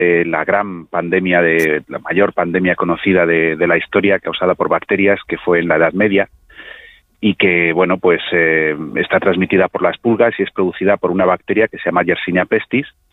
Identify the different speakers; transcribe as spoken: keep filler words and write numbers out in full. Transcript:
Speaker 1: eh, la gran pandemia, de la mayor pandemia conocida de, de la historia, causada por bacterias, que fue en la Edad Media, y que, bueno, pues eh, está transmitida por las pulgas y es producida por una bacteria que se llama Yersinia pestis,